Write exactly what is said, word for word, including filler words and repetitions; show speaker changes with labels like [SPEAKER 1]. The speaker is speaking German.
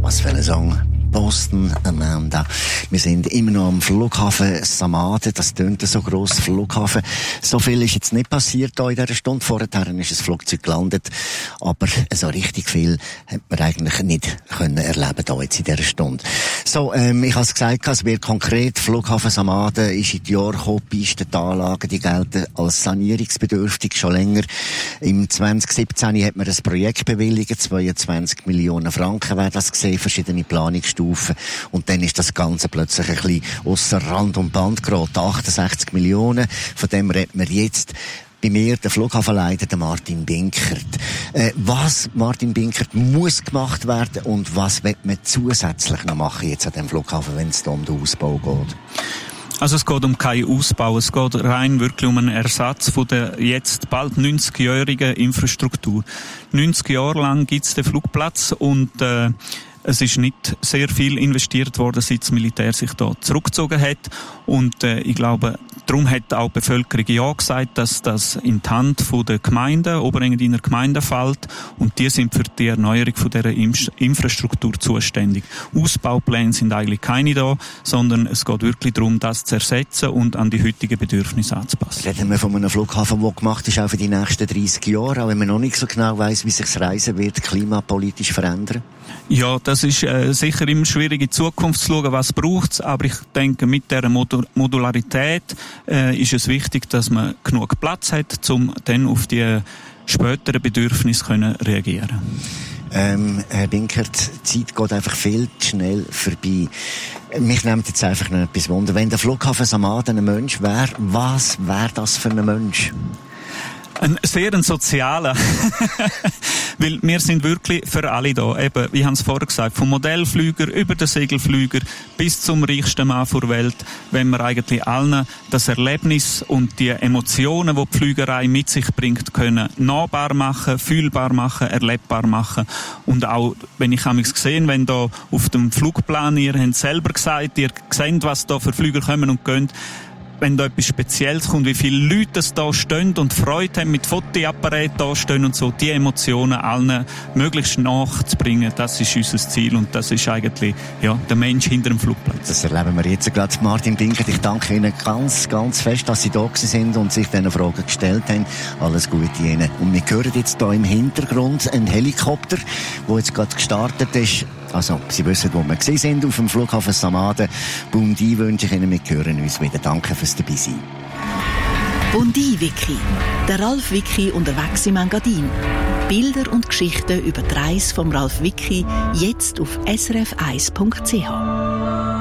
[SPEAKER 1] Was für ein Song. Boston Amanda. Wir sind immer noch am Flughafen Samaden. Das tönt so gross, Flughafen. So viel ist jetzt nicht passiert hier in dieser Stunde. Vorher ist ein Flugzeug gelandet. Aber so richtig viel hat man eigentlich nicht können erleben hier jetzt in dieser Stunde. So, ähm, ich habe es gesagt, es wird konkret. Flughafen Samaden ist in die Jahre gekommen. Pisten, die Anlagen, die gelten als sanierungsbedürftig schon länger. Im zwanzig siebzehn hat man ein Projekt bewilligt. zweiundzwanzig Millionen Franken wäre das gesehen, verschiedene Planungsstufen. Und dann ist das Ganze plötzlich ein bisschen ausser Rand und Band geraten. achtundsechzig Millionen. Von dem redet man jetzt. Bei mir, der Flughafenleiter, der Martin Binkert. Äh, was, Martin Binkert, muss gemacht werden und was wird man zusätzlich noch machen jetzt an dem Flughafen, wenn es da um den Ausbau geht?
[SPEAKER 2] Also es geht um keinen Ausbau, es geht rein wirklich um einen Ersatz von der jetzt bald neunzigjährigen Infrastruktur. neunzig Jahre lang gibt es den Flugplatz und äh, es ist nicht sehr viel investiert worden, seit das Militär sich da zurückgezogen hat. Und äh, ich glaube, darum hat auch die Bevölkerung ja gesagt, dass das in die Hand von der Gemeinden, Oberengadiner Gemeinden fällt. Und die sind für die Erneuerung von dieser Infrastruktur zuständig. Ausbaupläne sind eigentlich keine da, sondern es geht wirklich darum, das zu ersetzen und an die heutigen Bedürfnisse anzupassen.
[SPEAKER 1] Reden wir von einem Flughafen, der gemacht ist, auch für die nächsten dreißig Jahre, auch wenn man noch nicht so genau weiss, wie sich das Reisen wird klimapolitisch verändern?
[SPEAKER 2] Ja, das ist äh, sicher immer schwierig in die Zukunft zu schauen, was braucht's, aber ich denke, mit dieser Modu- Modularität äh, ist es wichtig, dass man genug Platz hat, um dann auf die späteren Bedürfnisse können reagieren.
[SPEAKER 1] Ähm, Herr Binkert, die Zeit geht einfach viel zu schnell vorbei. Mich nimmt jetzt einfach noch etwas Wunder. Wenn der Flughafen Samaden ein Mensch wäre, was wäre das für ein Mensch?
[SPEAKER 2] Ein sehr ein sozialer. Weil wir sind wirklich für alle da. Eben, wie haben es vorher gesagt, vom Modellflüger über den Segelflüger bis zum reichsten Mann der Welt, wenn wir eigentlich allen das Erlebnis und die Emotionen, die die Flügerei mit sich bringt, können nahbar machen, fühlbar machen, erlebbar machen. Und auch, wenn ich amigs gesehen, wenn da auf dem Flugplan, ihr habt selber gesagt, ihr seht, was da für Flüger kommen und gehen, wenn da etwas Spezielles kommt, wie viele Leute da stehen und Freude haben, mit Fotoapparaten da stehen und so, die Emotionen allen möglichst nachzubringen, das ist unser Ziel und das ist eigentlich, ja, der Mensch hinter dem Flugplatz.
[SPEAKER 1] Das erleben wir jetzt gerade. Martin Binkert, ich danke Ihnen ganz, ganz fest, dass Sie da sind und sich diesen Fragen gestellt haben. Alles Gute Ihnen. Und wir hören jetzt hier im Hintergrund einen Helikopter, der jetzt gerade gestartet ist. Also, Sie wissen, wo wir gesehen sind, auf dem Flughafen Samaden. Bundi wünsche ich Ihnen, wir hören uns wieder. Danke fürs Dabeisein.
[SPEAKER 3] Bundi Wiki. Der Ralf Wiki unterwegs im Engadin. Bilder und Geschichten über die Reise vom Ralf Wiki jetzt auf s r f eins punkt c h.